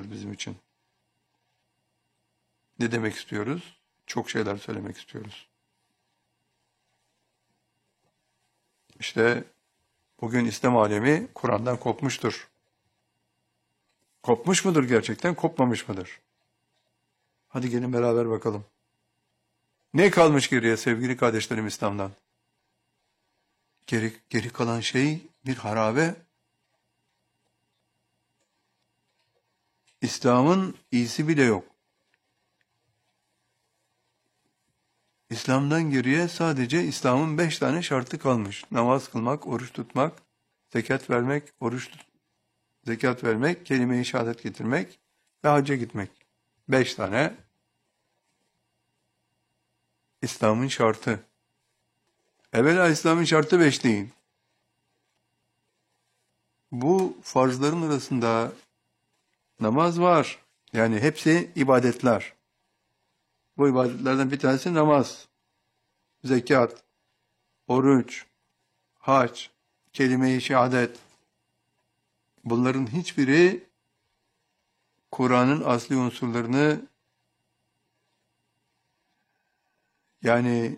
istiyoruz bizim için? Ne demek istiyoruz? Çok şeyler söylemek istiyoruz. İşte bugün İslam alemi Kur'an'dan kopmuştur. Kopmuş mudur gerçekten, kopmamış mıdır? Hadi gelin beraber bakalım. Ne kalmış geriye sevgili kardeşlerim İslam'dan? Geri kalan şey bir harabe. İslam'ın iyisi bile yok. İslam'dan geriye sadece İslam'ın 5 tane şartı kalmış. Namaz kılmak, oruç tutmak, zekat vermek, zekat vermek, kelime-i şehadet getirmek ve hacca gitmek. 5 tane İslam'ın şartı. Evvela İslam'ın şartı 5 değil. Bu farzların arasında namaz var. Yani hepsi ibadetler. Bu ibadetlerden bir tanesi namaz, zekat, oruç, hac, kelime-i şehadet. Bunların hiçbiri Kur'an'ın asli unsurlarını, yani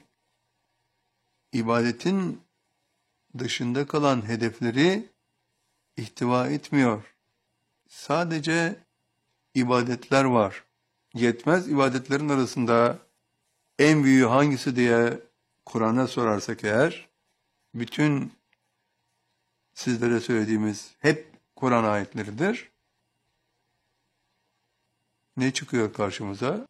ibadetin dışında kalan hedefleri ihtiva etmiyor. Sadece ibadetler var. Yetmez, ibadetlerin arasında en büyüğü hangisi diye Kur'an'a sorarsak eğer, bütün sizlere söylediğimiz hep Kur'an ayetleridir. Ne çıkıyor karşımıza?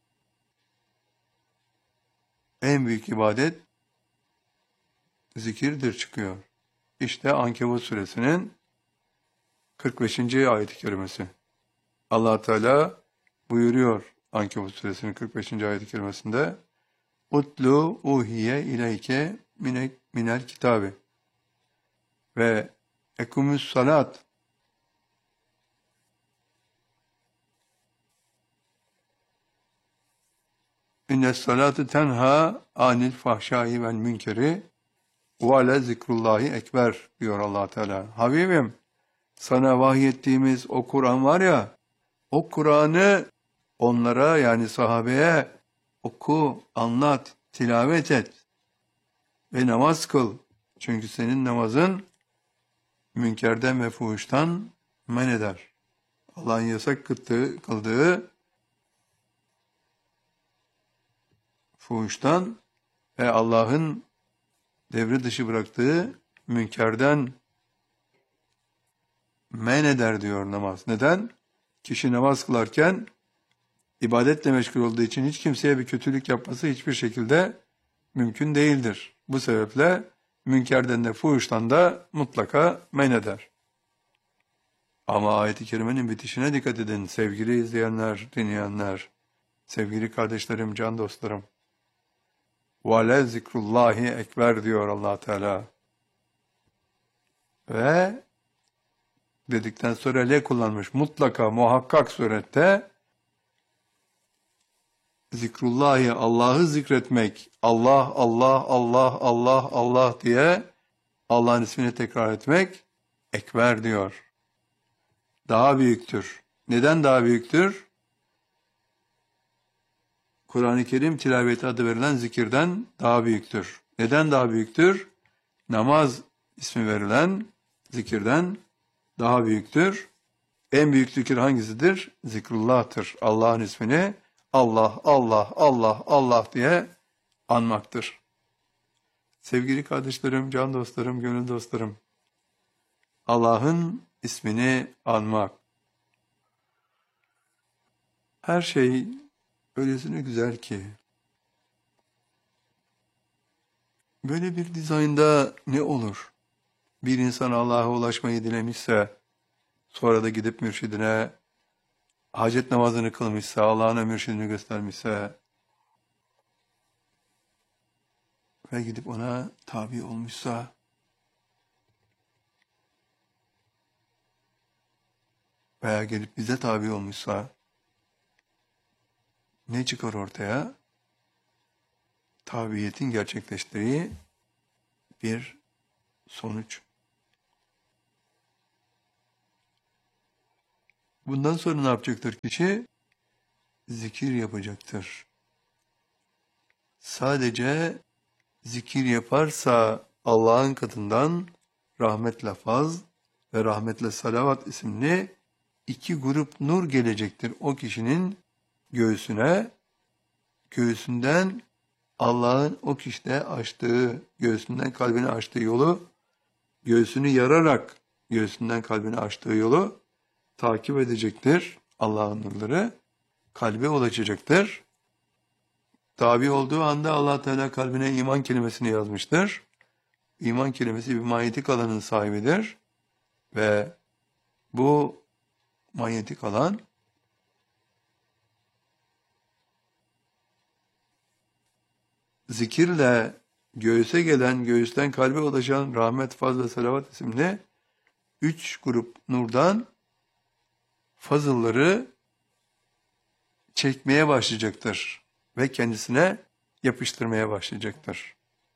En büyük ibadet zikirdir çıkıyor. İşte Ankebut suresinin 45. ayet-i kerimesi. Allah Teala buyuruyor Ankebut suresinin 45. ayet-i kerimesinde: "Utlu uhiye ileyke minel kitabi ve ekumus salat." İnne salatu tenha anil fahşai vel münkeri ve ale zikrullahi ekber diyor Allah Teala. Habibim, sana vahyettiğimiz o Kur'an var ya, o Kur'an'ı onlara, yani sahabeye oku, anlat, tilavet et ve namaz kıl. Çünkü senin namazın münkerden ve fuhuştan men eder. Allah'ın yasak kıldığı fuhuştan ve Allah'ın devre dışı bıraktığı münkerden men eder diyor namaz. Neden? Kişi namaz kılarken ibadetle meşgul olduğu için hiç kimseye bir kötülük yapması hiçbir şekilde mümkün değildir. Bu sebeple münkerden de fuhuştan da mutlaka men eder. Ama ayet-i kerimenin bitişine dikkat edin sevgili izleyenler, dinleyenler, sevgili kardeşlerim, can dostlarım. وَلَا zikrullahi ekber diyor Allah Teala. Ve dedikten sonra le kullanmış. Mutlaka, muhakkak surette zikrullahi, Allah'ı zikretmek, Allah, Allah, Allah, Allah, Allah diye Allah'ın ismini tekrar etmek ekber diyor. Daha büyüktür. Neden daha büyüktür? Kur'an-ı Kerim tilaveti adı verilen zikirden daha büyüktür. Neden daha büyüktür? Namaz ismi verilen zikirden daha büyüktür. En büyük zikir hangisidir? Zikrullah'tır. Allah'ın ismini Allah, Allah, Allah, Allah diye anmaktır. Sevgili kardeşlerim, can dostlarım, gönül dostlarım, Allah'ın ismini anmak. Her şey öylesine güzel ki, böyle bir dizaynda ne olur? Bir insan Allah'a ulaşmayı dilemişse, sonra da gidip mürşidine hacet namazını kılmışsa, Allah'ın mürşidini göstermişse ve gidip ona tabi olmuşsa, veya gelip bize tabi olmuşsa, ne çıkar ortaya? Tabiyetin gerçekleştiği bir sonuç. Bundan sonra ne yapacaktır kişi? Zikir yapacaktır. Sadece zikir yaparsa Allah'ın katından rahmetle faz ve rahmetle salavat isimli iki grup nur gelecektir o kişinin göğsüne. Göğsünden Allah'ın o kişide açtığı, göğsünden kalbine açtığı yolu, göğsünü yararak göğsünden kalbine açtığı yolu takip edecektir. Allah'ın nurları kalbe ulaşacaktır. Tabi olduğu anda Allah Teala kalbine iman kelimesini yazmıştır. İman kelimesi bir manyetik alanın sahibidir ve bu manyetik alan zikirle göğüse gelen, göğüsten kalbe ulaşan rahmet, faz ve salavat isimli üç grup nurdan fazılları çekmeye başlayacaktır ve kendisine yapıştırmaya başlayacaktır.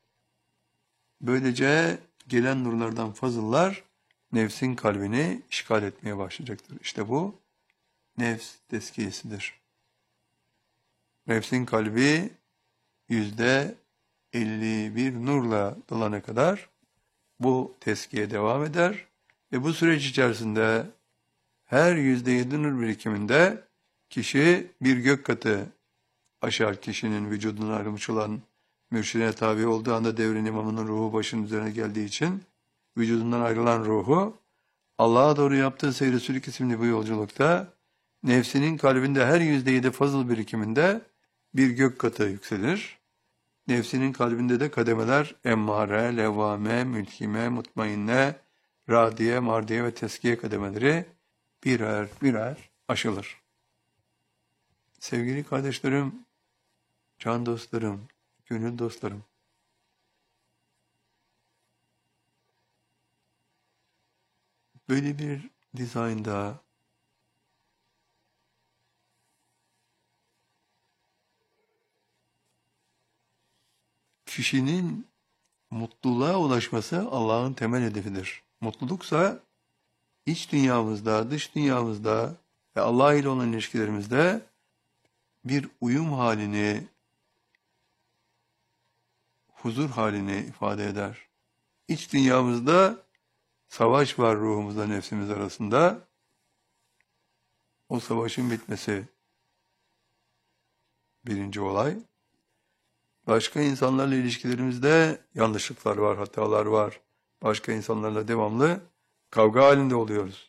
Böylece gelen nurlardan fazıllar nefsin kalbini işgal etmeye başlayacaktır. İşte bu nefs tezkiyesidir. Nefsin kalbi %51 nurla dolana kadar bu tezkiye devam eder ve bu süreç içerisinde her %7 nur birikiminde kişi bir gök katı aşar. Kişinin vücuduna ayrılmış olan mürşidine tabi olduğu anda devrin imamının ruhu başının üzerine geldiği için vücudundan ayrılan ruhu Allah'a doğru yaptığı seyri sülük isimli bu yolculukta nefsinin kalbinde her %7 fazıl birikiminde bir gök katı yükselir. Nefsinin kalbinde de kademeler emmare, levvame, mülkime, mutmainne, radiye, mardiye ve teskiye kademeleri birer birer aşılır. Sevgili kardeşlerim, can dostlarım, gönül dostlarım, böyle bir dizaynda kişinin mutluluğa ulaşması Allah'ın temel hedefidir. Mutluluksa iç dünyamızda, dış dünyamızda ve Allah ile olan ilişkilerimizde bir uyum halini, huzur halini ifade eder. İç dünyamızda savaş var ruhumuzla nefsimiz arasında. O savaşın bitmesi birinci olay. Başka insanlarla ilişkilerimizde yanlışlıklar var, hatalar var. Başka insanlarla devamlı kavga halinde oluyoruz.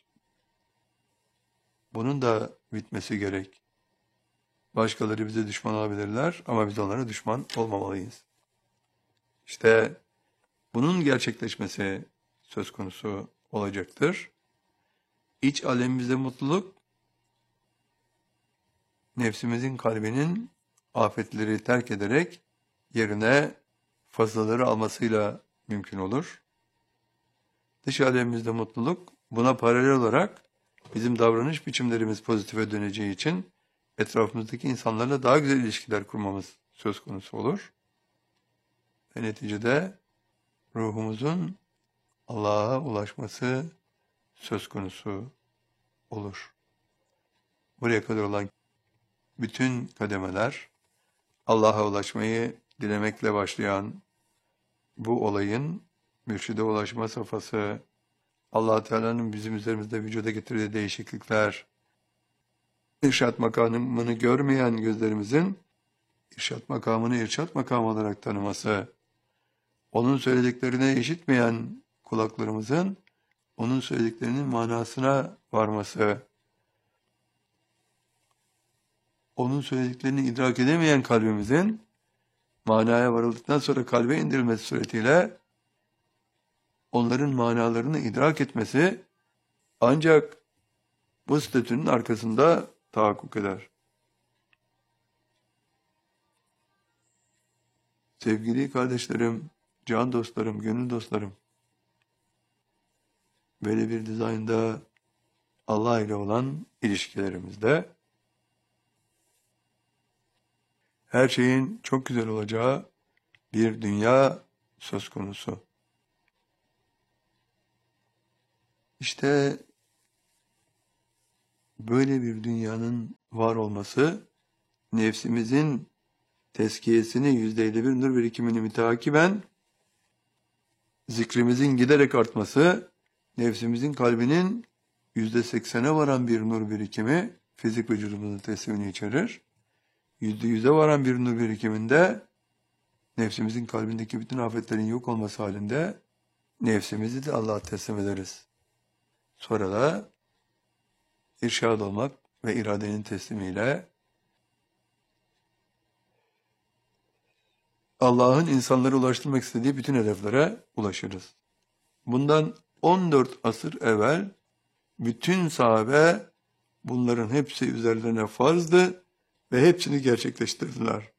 Bunun da bitmesi gerek. Başkaları bize düşman olabilirler ama biz onlara düşman olmamalıyız. İşte bunun gerçekleşmesi söz konusu olacaktır. İç alemimizde mutluluk, nefsimizin kalbinin afetleri terk ederek yerine fazlaları almasıyla mümkün olur. Dış alemimizde mutluluk, buna paralel olarak bizim davranış biçimlerimiz pozitife döneceği için etrafımızdaki insanlarla daha güzel ilişkiler kurmamız söz konusu olur. Ve neticede ruhumuzun Allah'a ulaşması söz konusu olur. Buraya kadar olan bütün kademeler Allah'a ulaşmayı dilemekle başlayan bu olayın mürşide ulaşma safhası, Allah Teala'nın bizim üzerimizde vücuda getirdiği değişiklikler, irşat makamını görmeyen gözlerimizin irşat makamını irşat makamı olarak tanıması, onun söylediklerine işitmeyen kulaklarımızın onun söylediklerinin manasına varması, onun söylediklerini idrak edemeyen kalbimizin manaya varıldıktan sonra kalbe indirilmesi suretiyle onların manalarını idrak etmesi ancak bu statünün arkasında tahakkuk eder. Sevgili kardeşlerim, can dostlarım, gönül dostlarım, böyle bir dizaynda Allah ile olan ilişkilerimizde her şeyin çok güzel olacağı bir dünya söz konusu. İşte böyle bir dünyanın var olması, nefsimizin tezkiyesini, %51 nur birikimini müteakiben zikrimizin giderek artması, nefsimizin kalbinin %80'e varan bir nur birikimi fizik vücudumuzun teslimini içerir. %100'e varan bir nur birikiminde nefsimizin kalbindeki bütün afetlerin yok olması halinde nefsimizi de Allah'a teslim ederiz. Sonra da irşad olmak ve iradenin teslimiyle Allah'ın insanlara ulaştırmak istediği bütün hedeflere ulaşırız. Bundan 14 asır evvel bütün sahabe bunların hepsi üzerlerine farzdı ve hepsini gerçekleştirdiler.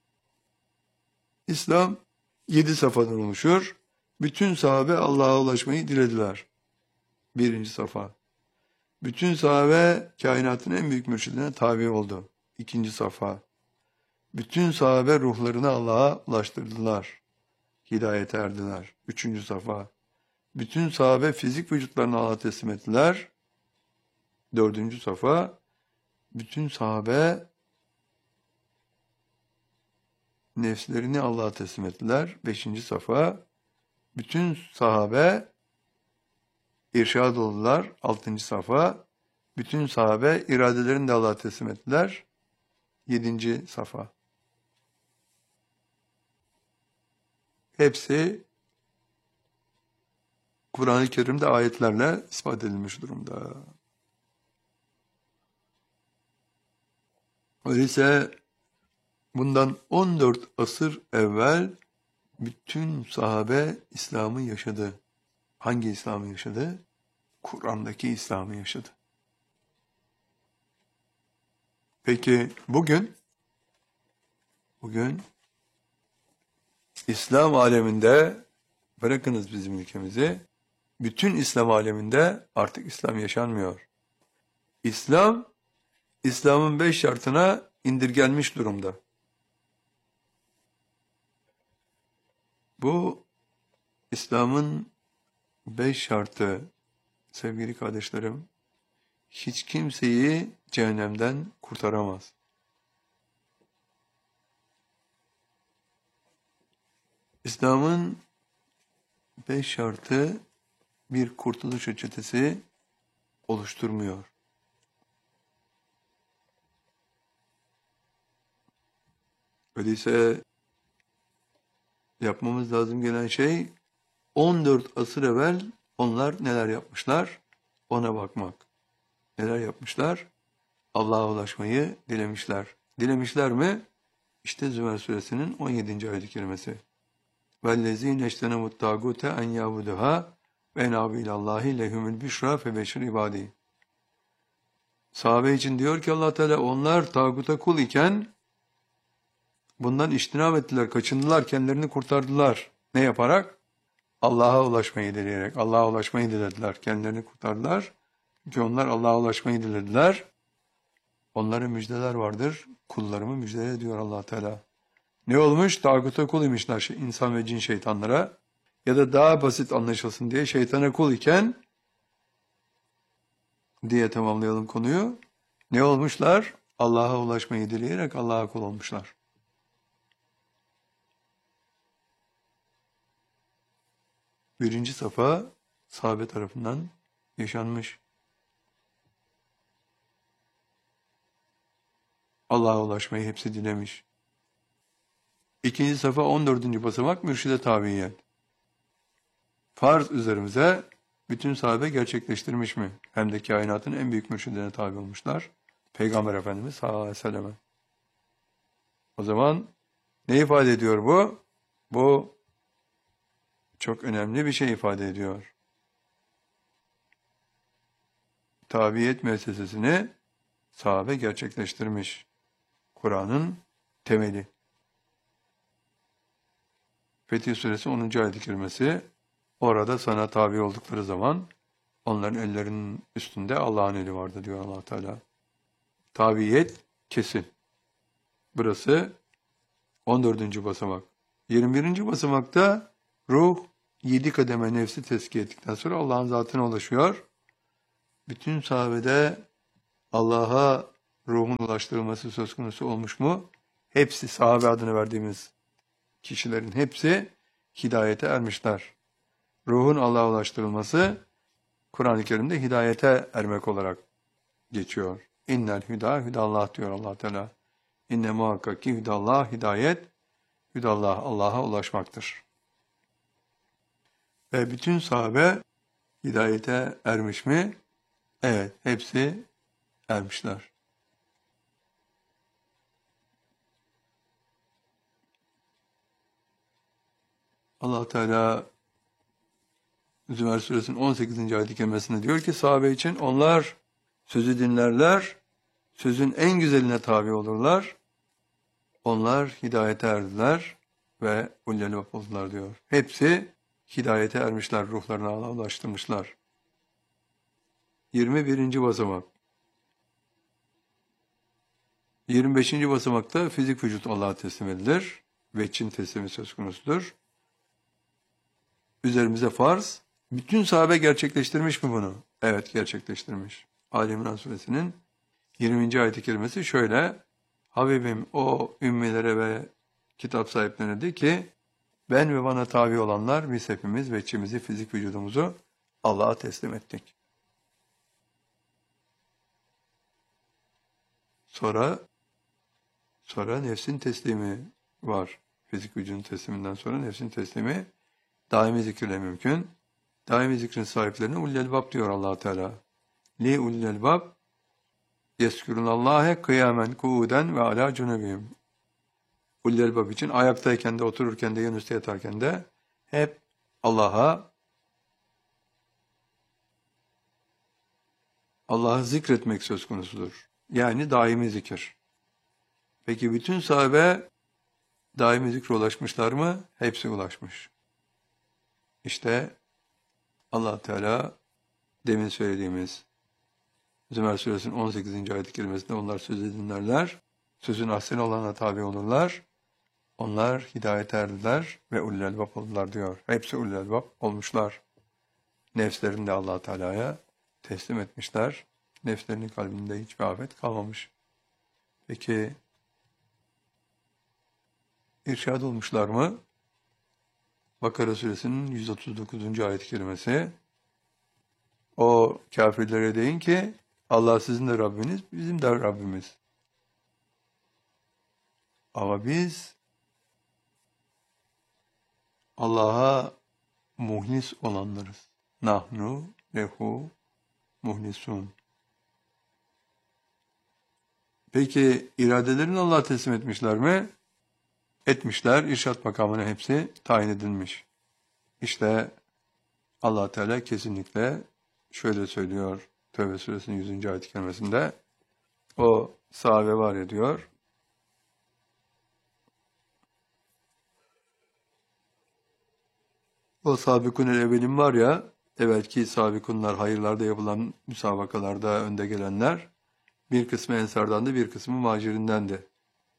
İslam 7 safhadan oluşur. Bütün sahabe Allah'a ulaşmayı dilediler. 1. safa. Bütün sahabe kainatın en büyük mürşidine tabi oldu. 2. safa. Bütün sahabe ruhlarını Allah'a ulaştırdılar. Hidayete erdiler. 3. safa. Bütün sahabe fizik vücutlarını Allah'a teslim ettiler. 4. safa. Bütün sahabe nefslerini Allah'a teslim ettiler. 5. safa. Bütün sahabe irşad oldular. 6. safa. Bütün sahabe iradelerini de Allah'a teslim ettiler. 7. safa. Hepsi Kur'an-ı Kerim'de ayetlerle ispat edilmiş durumda. Öyleyse bundan 14 asır evvel bütün sahabe İslam'ı yaşadı. Hangi İslam'ı yaşadı? Kur'an'daki İslam'ı yaşadı. Peki bugün İslam aleminde, bırakınız bizim ülkemizi, bütün İslam aleminde artık İslam yaşanmıyor. İslam'ın 5 şartına indirgenmiş durumda. Bu İslam'ın 5 şartı, sevgili kardeşlerim, hiç kimseyi cehennemden kurtaramaz. İslam'ın 5 şartı bir kurtuluş reçetesi oluşturmuyor. Öyleyse yapmamız lazım gelen şey 14 asır evvel onlar neler yapmışlar ona bakmak. Neler yapmışlar? Allah'a ulaşmayı dilemişler. Dilemişler mi? İşte Zümer suresinin 17. ayet-i kerimesi. وَالَّذ۪ينَ اجْتَنَبُوا الطَّاغُوتَ اَنْ يَعْبُدُهَا وَاَنَابُ اِلَى اللّٰهِ لَهُمُ الْبِشْرَى فَبَشِّرْ عِبَادِهِ. Sahabe için diyor ki Allah Teala, onlar tağuta kul iken bundan içtinab ettiler, kaçındılar, kendilerini kurtardılar. Ne yaparak? Allah'a ulaşmayı dileyerek, Allah'a ulaşmayı dilediler, kendilerini kurtardılar. Çünkü onlar Allah'a ulaşmayı dilediler. Onlara müjdeler vardır, kullarımı müjdele ediyor Allah Teala. Ne olmuş? Tağuta kul imişler insan ve cin şeytanlara. Ya da daha basit anlaşılsın diye şeytana kul iken diye tamamlayalım konuyu. Ne olmuşlar? Allah'a ulaşmayı dileyerek Allah'a kul olmuşlar. Birinci safa sahabe tarafından yaşanmış. Allah'a ulaşmayı hepsi dilemiş. İkinci safa 14. basamak mürşide tabiyet. Farz üzerimize bütün sahabe gerçekleştirmiş mi? Hem de kainatın en büyük mürşidine tabi olmuşlar. Peygamber Efendimiz sallallahu aleyhi ve selleme. O zaman ne ifade ediyor bu? Bu çok önemli bir şey ifade ediyor. Tabiyet müessesesini sahabe gerçekleştirmiş. Kur'an'ın temeli. Fetih Suresi 10. ayet-i kerimesi, orada sana tabi oldukları zaman onların ellerinin üstünde Allah'ın eli vardı diyor Allah Teala. Tabiyet kesin. Burası 14. basamak. 21. basamakta ruh 7 kademe nefsi tezkiye ettikten sonra Allah'ın zatına ulaşıyor. Bütün sahabede Allah'a ruhun ulaştırılması söz konusu olmuş mu? Hepsi, sahabe adını verdiğimiz kişilerin hepsi hidayete ermişler. Ruhun Allah'a ulaştırılması Kur'an-ı Kerim'de hidayete ermek olarak geçiyor. İnnel hüda hüdallah diyor Allah Teala. İnne muhakkak ki hüdallah hidayet, hüdallah Allah'a ulaşmaktır. Ve bütün sahabe hidayete ermiş mi? Evet, hepsi ermişler. Allah Teala Zümer Suresinin 18. ayet-i kerimesinde diyor ki sahabe için onlar sözü dinlerler, sözün en güzeline tabi olurlar. Onlar hidayete erdiler ve ullel albab oldular diyor. Hepsi hidayete ermişler, ruhlarına Allah'a ulaştırmışlar. 21. basamak. 25. basamakta fizik vücut Allah'a teslim edilir. Veçin teslimi söz konusudur. Üzerimize farz. Bütün sahabe gerçekleştirmiş mi bunu? Evet, gerçekleştirmiş. Ali İmran Suresinin 20. ayet-i kerimesi şöyle: Habibim o ümmilere ve kitap sahiplerine de ki ben ve bana tabi olanlar biz hepimiz veçimizi, fizik vücudumuzu Allah'a teslim ettik. Sonra nefsin teslimi var. Fizik vücudun tesliminden sonra nefsin teslimi daimi zikirle mümkün. Daimi zikrin sahiplerine ullel albab diyor Allah Teala. Li ullel albab yeskurunallahe kıyamen kuuden ve ala cunubihim. Ullel albab için ayaktayken de, otururken de, yanüstü yatarken de hep Allah'ı zikretmek söz konusudur. Yani daimi zikir. Peki bütün sahabe daimi zikre ulaşmışlar mı? Hepsi ulaşmış. İşte Allah Teala demin söylediğimiz Zümer Suresinin 18. ayet-i kerimesinde onlar sözü dinlerler, sözün ahseni olana tabi olurlar, onlar hidayete erdiler ve ullel albab oldular diyor. Hepsi ullel albab olmuşlar. Nefslerini de Allah Teala'ya teslim etmişler. Nefslerinin kalbinde hiçbir afet kalmamış. Peki irşad olmuşlar mı? Bakara Suresinin 139. ayet-i kerimesi. O kafirlere deyin ki Allah sizin de Rabbiniz, bizim de Rabbimiz. Ama biz Allah'a muhlis olanlarız. Nahnu lehu muhlisun. Peki iradelerini Allah'a teslim etmişler mi? Etmişler. İrşad makamına hepsi tayin edilmiş. İşte Allah Teala kesinlikle şöyle söylüyor Tevbe Suresinin 100. ayet-i kerimesinde. O sahabe var ya diyor. O sabikun-el evvelin var ya, evvelki sabikunlar, hayırlarda yapılan müsabakalarda önde gelenler, bir kısmı ensardandı, bir kısmı muhacirindendi.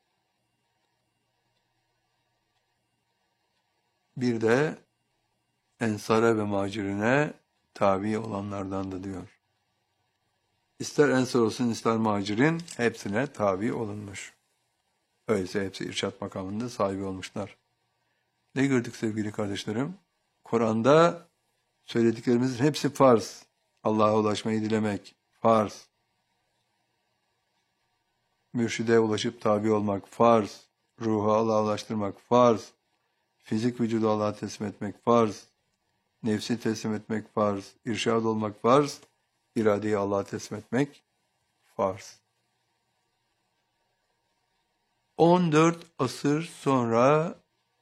Bir de ensara ve muhacirine tabi olanlardandı diyor. İster ensar olsun ister muhacirin hepsine tabi olunmuş. Öyleyse hepsi irşad makamında sahibi olmuşlar. Ne gördük sevgili kardeşlerim? Kur'an'da söylediklerimizin hepsi farz. Allah'a ulaşmayı dilemek farz. Mürşide ulaşıp tabi olmak farz. Ruhu Allah'a ulaştırmak farz. Fizik vücudu Allah'a teslim etmek farz. Nefsi teslim etmek farz. İrşad olmak farz. İradeyi Allah'a teslim etmek farz. 14 asır sonra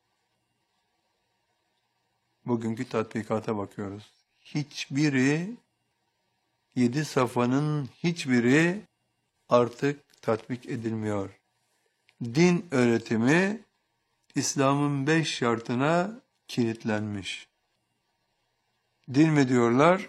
bugünkü tatbikata bakıyoruz. Hiçbiri, 7 safhanın hiçbiri artık tatbik edilmiyor. Din öğretimi İslam'ın 5 şartına kilitlenmiş. Din mi diyorlar?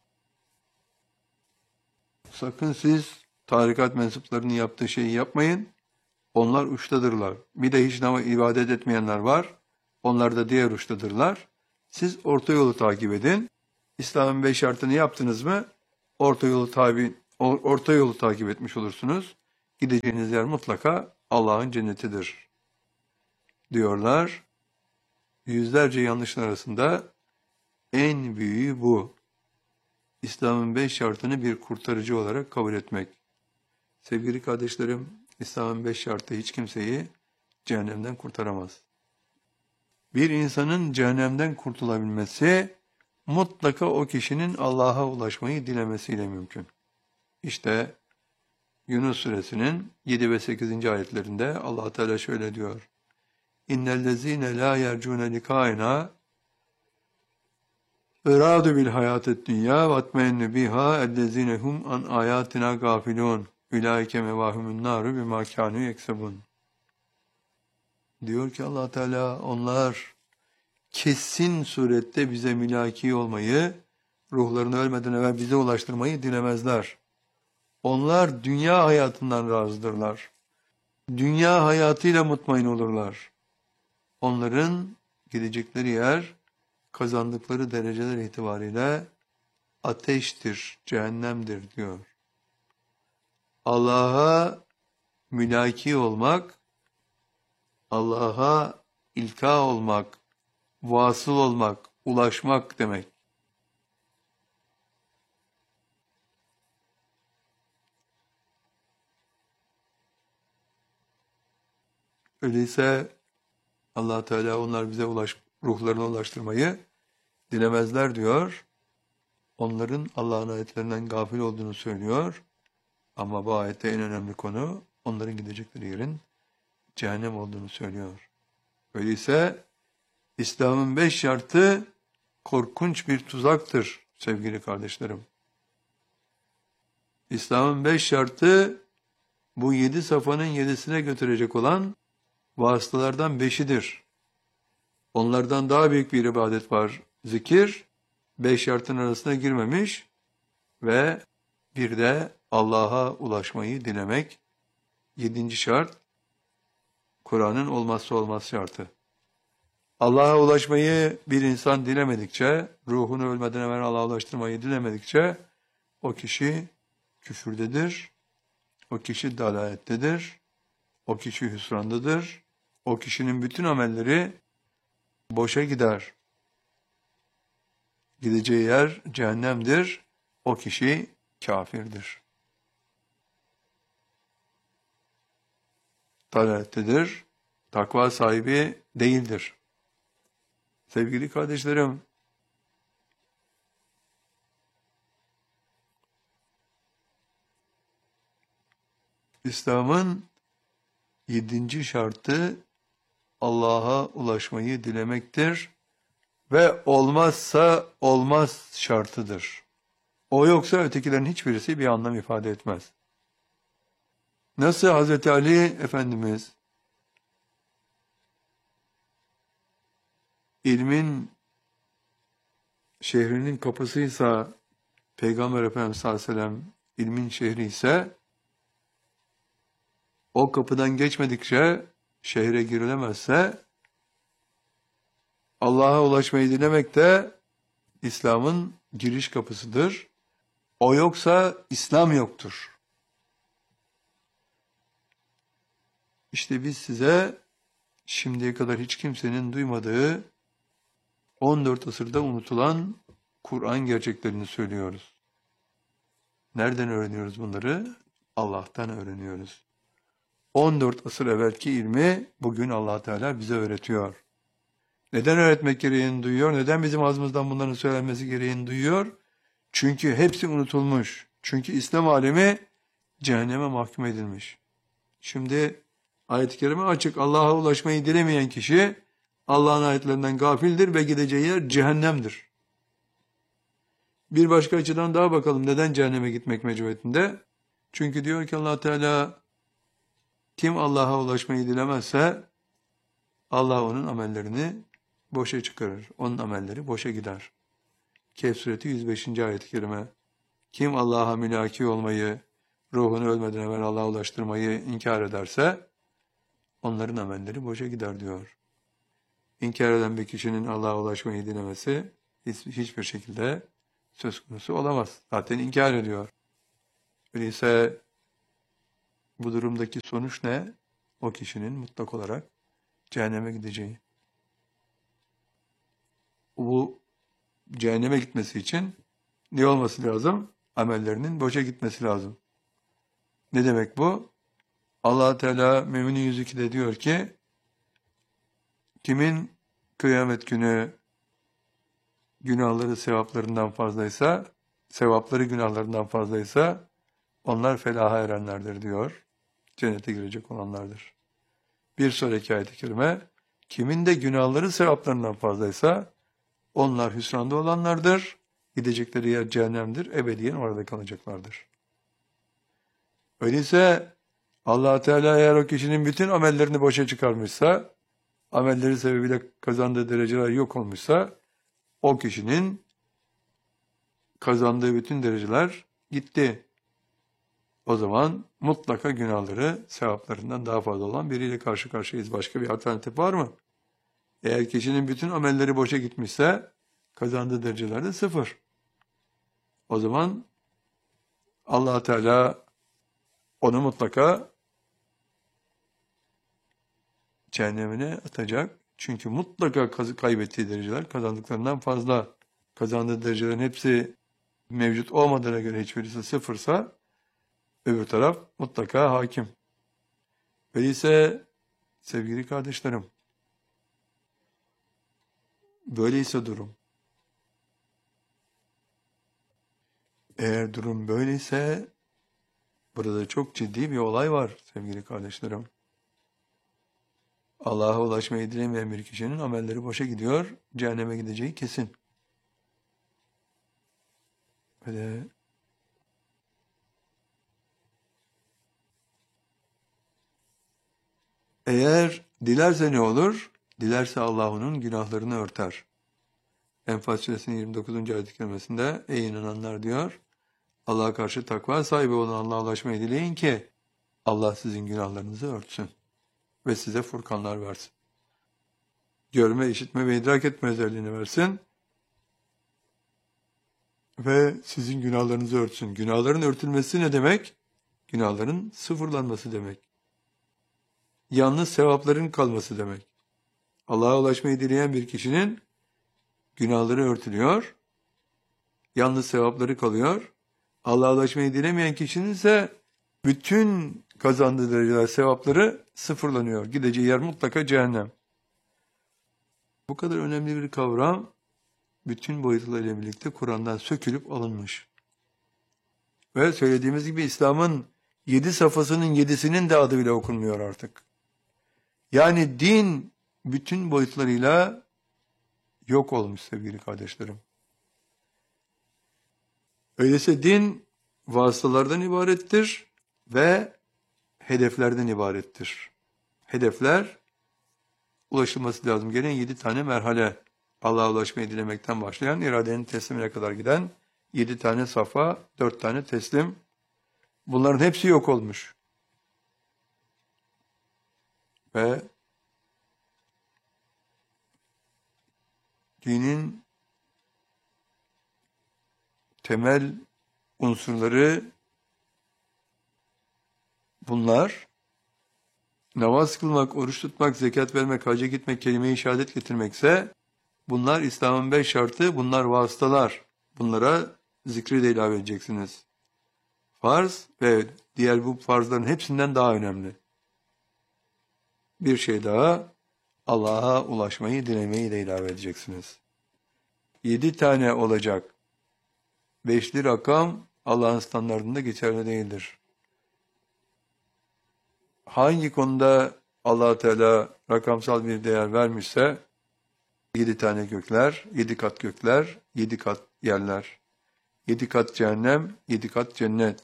Sakın siz tarikat mensuplarının yaptığı şeyi yapmayın. Onlar uçtadırlar. Bir de hiç ibadet etmeyenler var. Onlar da diğer uçtadırlar. Siz orta yolu takip edin. İslam'ın 5 şartını yaptınız mı? Orta yolu tabi orta yolu takip etmiş olursunuz. Gideceğiniz yer mutlaka Allah'ın cennetidir diyorlar. Yüzlerce yanlışın arasında en büyüğü bu. İslam'ın 5 şartını bir kurtarıcı olarak kabul etmek. Sevgili kardeşlerim, İslam'ın 5 şartı hiç kimseyi cehennemden kurtaramaz. Bir insanın cehennemden kurtulabilmesi mutlaka o kişinin Allah'a ulaşmayı dilemesiyle mümkün. İşte Yunus suresinin 7 ve 8. ayetlerinde Allah Teala şöyle diyor: İnnellezîne lâ yercûne likâinâ Irâdu bil hayâted dünyâ ve atmeyennü bihâ ellezîne hum an âyâtina gâfilûn. Ülâike mevâhumun nâru bimâ kânû yeksebûn. Diyor ki Allah Teala, onlar kesin surette bize mülaki olmayı, ruhlarını ölmeden evvel bize ulaştırmayı dilemezler. Onlar dünya hayatından razıdırlar. Dünya hayatıyla mutmain olurlar. Onların gidecekleri yer, kazandıkları dereceler itibariyle ateştir, cehennemdir diyor. Allah'a mülaki olmak, Allah'a ilka olmak, vasıl olmak, ulaşmak demek. Öyleyse Allah Teala onlar bize ruhlarına ulaştırmayı dilemezler diyor. Onların Allah'ın ayetlerinden gafil olduğunu söylüyor. Ama bu ayette en önemli konu onların gidecekleri yerin cehennem olduğunu söylüyor. Öyleyse İslam'ın 5 şartı korkunç bir tuzaktır sevgili kardeşlerim. İslam'ın 5 şartı bu 7 safhanın 7'sine götürecek olan vasıtalardan 5'idir. Onlardan daha büyük bir ibadet var. Zikir 5 şartın arasına girmemiş ve bir de Allah'a ulaşmayı dilemek 7. şart, Kur'an'ın olmazsa olmaz şartı. Allah'a ulaşmayı bir insan dilemedikçe, ruhunu ölmeden evvel Allah'a ulaştırmayı dilemedikçe o kişi küfürdedir, o kişi dalalettedir, o kişi hüsrandadır, o kişinin bütün amelleri boşa gider. Gideceği yer cehennemdir, o kişi kafirdir. Dalalettedir, takva sahibi değildir. Sevgili kardeşlerim, İslam'ın 7. şartı Allah'a ulaşmayı dilemektir ve olmazsa olmaz şartıdır. O yoksa ötekilerin hiçbirisi bir anlam ifade etmez. Nasıl Hazreti Ali Efendimiz ilmin şehrinin kapısıysa, Peygamber Efendimiz sallallahu aleyhi ve sellem ilmin şehri ise, o kapıdan geçmedikçe şehre girilemezse, Allah'a ulaşmayı dilemek de İslam'ın giriş kapısıdır. O yoksa İslam yoktur. İşte biz size şimdiye kadar hiç kimsenin duymadığı 14 asırda unutulan Kur'an gerçeklerini söylüyoruz. Nereden öğreniyoruz bunları? Allah'tan öğreniyoruz. 14 asır evvelki ilmi bugün Allah Teala bize öğretiyor. Neden öğretmek gereğini duyuyor? Neden bizim ağzımızdan bunların söylenmesi gereğini duyuyor? Çünkü hepsi unutulmuş. Çünkü İslam alemi cehenneme mahkum edilmiş. Şimdi ayet-i kerime açık. Allah'a ulaşmayı dilemeyen kişi Allah'ın ayetlerinden gafildir ve gideceği yer cehennemdir. Bir başka açıdan daha bakalım. Neden cehenneme gitmek mecburiyetinde? Çünkü diyor ki Allah Teala, kim Allah'a ulaşmayı dilemezse Allah onun amellerini boşa çıkarır. Onun amelleri boşa gider. Kehf suresi 105. ayet-i kerime. Kim Allah'a mülaki olmayı, ruhunu ölmeden evvel Allah'a ulaştırmayı inkar ederse onların amelleri boşa gider diyor. İnkar eden bir kişinin Allah'a ulaşmayı dilemesi hiçbir şekilde söz konusu olamaz. Zaten inkar ediyor. Öyleyse bu durumdaki sonuç ne? O kişinin mutlak olarak cehenneme gideceği. Bu cehenneme gitmesi için ne olması lazım? Amellerinin boşa gitmesi lazım. Ne demek bu? Allah Teala Mü'minin 102'de diyor ki, kimin kıyamet günü günahları sevaplarından fazlaysa, sevapları günahlarından fazlaysa, onlar felaha erenlerdir diyor. Cennete girecek olanlardır. Bir sonraki ayet-i kerime, kimin de günahları sevaplarından fazlaysa, onlar hüsranda olanlardır. Gidecekleri yer cehennemdir. Ebediyen orada kalacaklardır. Öyleyse Allah Teala eğer o kişinin bütün amellerini boşa çıkarmışsa, amelleri sebebiyle kazandığı dereceler yok olmuşsa, o kişinin kazandığı bütün dereceler gitti. O zaman mutlaka günahları sevaplarından daha fazla olan biriyle karşı karşıyayız. Başka bir alternatif var mı? Eğer kişinin bütün amelleri boşa gitmişse, kazandığı dereceler de sıfır. O zaman Allah Teala onu mutlaka cehennemine atacak. Çünkü mutlaka kaybettiği dereceler kazandıklarından fazla. Kazandığı derecelerin hepsi mevcut olmadığına göre hiçbirisi sıfırsa öbür taraf mutlaka hakim. Öyleyse sevgili kardeşlerim, böyleyse durum. Eğer durum böyleyse burada çok ciddi bir olay var sevgili kardeşlerim. Allah'a ulaşmayı dilemeyen bir kişinin amelleri boşa gidiyor, cehenneme gideceği kesin. Böyle eğer dilerse ne olur? Dilerse Allah onun günahlarını örter. Enfal suresinin 29. ayet-i kerimesinde ey inananlar diyor, Allah'a karşı takva sahibi olan Allah'a ulaşmayı dileyin ki Allah sizin günahlarınızı örtsün ve size furkanlar versin. Görme, işitme ve idrak etme özelliğini versin ve sizin günahlarınızı örtsün. Günahların örtülmesi ne demek? Günahların sıfırlanması demek. Yalnız sevapların kalması demek. Allah'a ulaşmayı dileyen bir kişinin günahları örtülüyor, yalnız sevapları kalıyor. Allah'a ulaşmayı dilemeyen kişinin ise bütün kazandığı dereceler, sevapları sıfırlanıyor. Gideceği yer mutlaka cehennem. Bu kadar önemli bir kavram bütün boyutlarıyla birlikte Kur'an'dan sökülüp alınmış. Ve söylediğimiz gibi İslam'ın 7 safhasının 7'sinin de adı bile okunmuyor artık. Yani din bütün boyutlarıyla yok olmuş sevgili kardeşlerim. Öyleyse din vasıtalardan ibarettir ve hedeflerden ibarettir. Hedefler ulaşılması lazım gelen 7 tane merhale. Allah'a ulaşmayı dilemekten başlayan, iradenin teslimine kadar giden 7 tane safa, 4 tane teslim. Bunların hepsi yok olmuş. Ve dinin temel unsurları bunlar. Namaz kılmak, oruç tutmak, zekat vermek, hacca gitmek, kelime-i şehadet getirmekse bunlar İslam'ın 5 şartı, bunlar vasıtalar. Bunlara zikri de ilave edeceksiniz. Farz ve diğer bu farzların hepsinden daha önemli. Bir şey daha, Allah'a ulaşmayı, dilemeyi de ilave edeceksiniz. 7 tane olacak. 5'li rakam Allah'ın standartında geçerli değildir. Hangi konuda Allah Teala rakamsal bir değer vermişse 7 tane gökler, 7 kat gökler, 7 kat yerler, 7 kat cehennem, 7 kat cennet.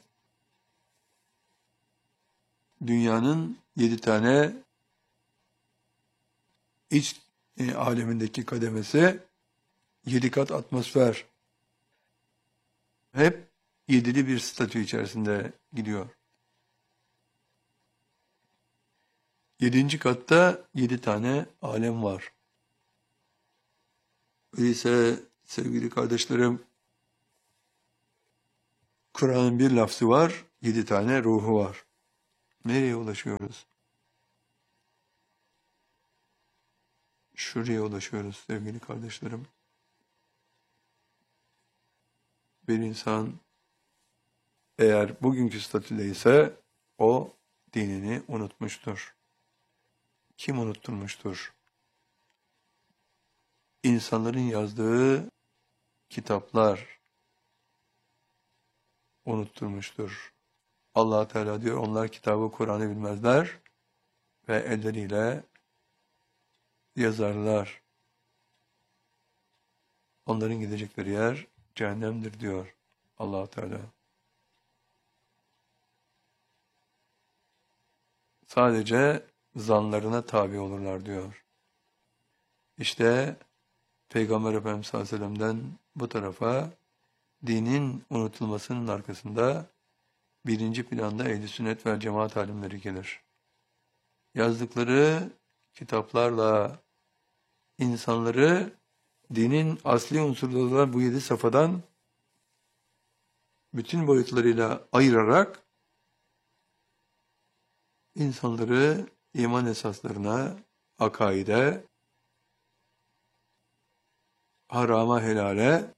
Dünyanın 7 tane iç alemindeki kademesi, 7 kat atmosfer. Hep 7'li bir statü içerisinde gidiyor. 7. katta 7 tane alem var. Öyleyse sevgili kardeşlerim, Kur'an'ın bir lafzı var, 7 tane ruhu var. Nereye ulaşıyoruz? Şuraya ulaşıyoruz sevgili kardeşlerim. Bir insan eğer bugünkü statüdeyse o dinini unutmuştur. Kim unutturmuştur? İnsanların yazdığı kitaplar unutturmuştur. Allah Teala diyor onlar kitabı Kur'an'ı bilmezler ve elleriyle yazarlar. Onların gidecekleri yer cehennemdir diyor Allah Teala. Sadece zanlarına tabi olurlar diyor. İşte Peygamber Efendimiz sallallahu aleyhi ve sellem'den bu tarafa dinin unutulmasının arkasında birinci planda ehl-i sünnet ve cemaat alimleri gelir. Yazdıkları kitaplarla insanları dinin asli unsurları olan bu 7 safhadan bütün boyutlarıyla ayırarak insanları iman esaslarına, akaide, harama helale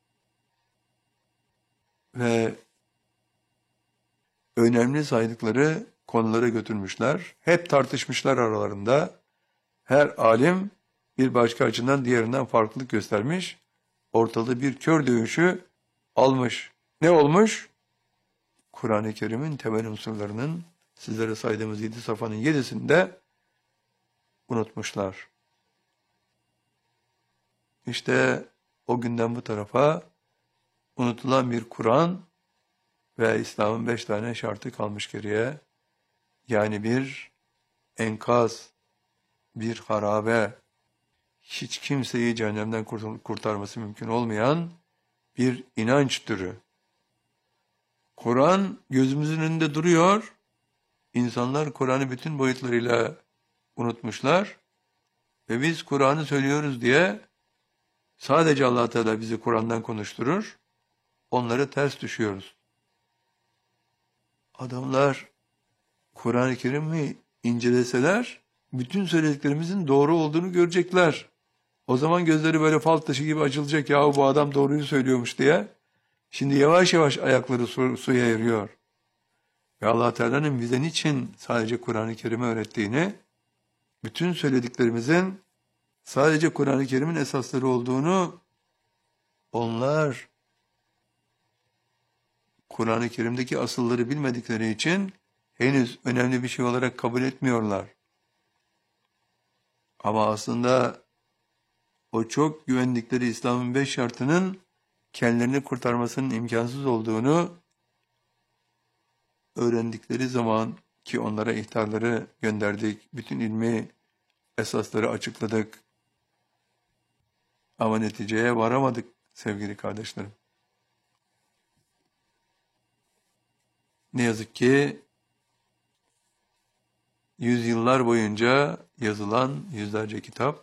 ve önemli saydıkları konulara götürmüşler. Hep tartışmışlar aralarında. Her alim bir başka açıdan diğerinden farklılık göstermiş. Ortalığı bir kör dövüşü almış. Ne olmuş? Kur'an-ı Kerim'in temel unsurlarının sizlere saydığımız 7 safhanın 7'sini de unutmuşlar. İşte o günden bu tarafa unutulan bir Kur'an ve İslam'ın 5 tane şartı kalmış geriye. Yani bir enkaz, bir harabe, hiç kimseyi cehennemden kurtarması mümkün olmayan bir inanç türü. Kur'an gözümüzün önünde duruyor. İnsanlar Kur'an'ı bütün boyutlarıyla unutmuşlar. Ve biz Kur'an'ı söylüyoruz diye sadece Allah Teala bizi Kur'an'dan konuşturur. Onlara ters düşüyoruz. Adamlar Kur'an-ı Kerim'i inceleseler bütün söylediklerimizin doğru olduğunu görecekler. O zaman gözleri böyle fal taşı gibi açılacak, yahu bu adam doğruyu söylüyormuş diye. Şimdi yavaş yavaş ayakları suya eriyor. Ve Allah Teala'nın bize niçin sadece Kur'an-ı Kerim'i öğrettiğini, bütün söylediklerimizin sadece Kur'an-ı Kerim'in esasları olduğunu onlar Kur'an-ı Kerim'deki asılları bilmedikleri için henüz önemli bir şey olarak kabul etmiyorlar. Ama aslında o çok güvendikleri İslam'ın 5 şartının kendilerini kurtarmasının imkansız olduğunu öğrendikleri zaman ki onlara ihtarları gönderdik, bütün ilmi esasları açıkladık. Ama neticeye varamadık sevgili kardeşlerim. Ne yazık ki yüzyıllar boyunca yazılan yüzlerce kitap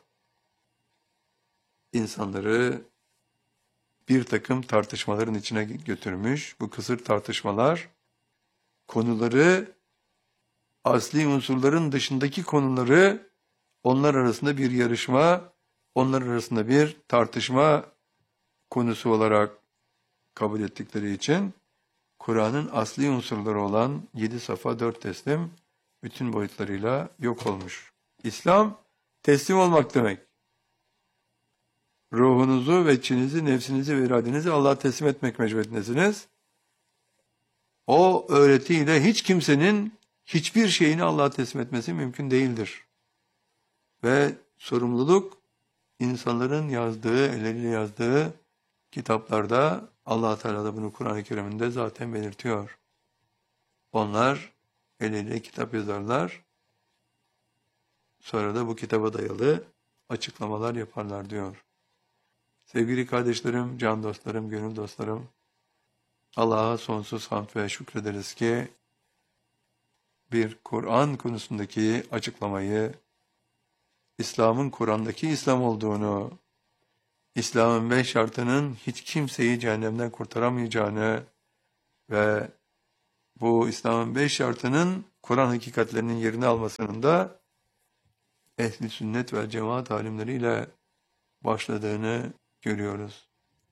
insanları bir takım tartışmaların içine götürmüş. Bu kısır tartışmalar konuları, asli unsurların dışındaki konuları onlar arasında bir yarışma, onlar arasında bir tartışma konusu olarak kabul ettikleri için Kur'an'ın asli unsurları olan 7 safa 4 teslim bütün boyutlarıyla yok olmuş. İslam teslim olmak demek. Ruhunuzu ve içinizi, nefsinizi ve iradenizi Allah'a teslim etmek mecburiyetindesiniz. O öğretiyle hiç kimsenin hiçbir şeyini Allah'a teslim etmesi mümkün değildir. Ve sorumluluk insanların yazdığı, elleriyle yazdığı kitaplarda Allah Teala da bunu Kur'an-ı Kerim'inde zaten belirtiyor. Onlar elleriyle kitap yazarlar. Sonra da bu kitaba dayalı açıklamalar yaparlar diyor. Sevgili kardeşlerim, can dostlarım, gönül dostlarım, Allah'a sonsuz hamd ve şükrederiz ki bir Kur'an konusundaki açıklamayı, İslam'ın Kur'an'daki İslam olduğunu, İslam'ın 5 şartının hiç kimseyi cehennemden kurtaramayacağını ve bu İslam'ın 5 şartının Kur'an hakikatlerinin yerini almasının da ehli sünnet ve cemaat alimleriyle başladığını görüyoruz.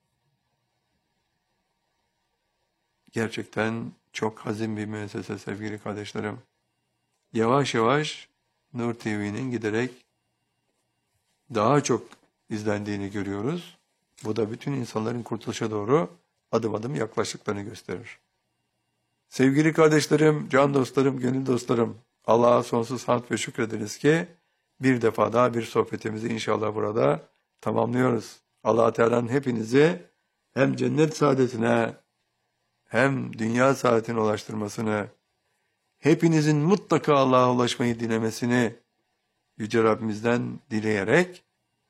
Gerçekten çok hazin bir müessese sevgili kardeşlerim. Yavaş yavaş Nur TV'nin giderek daha çok izlendiğini görüyoruz. Bu da bütün insanların kurtuluşa doğru adım adım yaklaştıklarını gösterir. Sevgili kardeşlerim, can dostlarım, gönül dostlarım, Allah'a sonsuz hamd ve şükrederiz ki bir defa daha bir sohbetimizi inşallah burada tamamlıyoruz. Allah Teala'nın hepinizi hem cennet saadetine hem dünya saadetine ulaştırmasını, hepinizin mutlaka Allah'a ulaşmayı dilemesini Yüce Rabbimizden dileyerek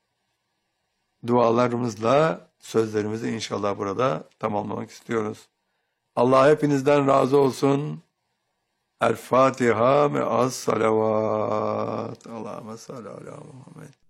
dualarımızla sözlerimizi inşallah burada tamamlamak istiyoruz. Allah hepinizden razı olsun. El Fatiha ve az salavat. Allahümme salli ala Muhammed.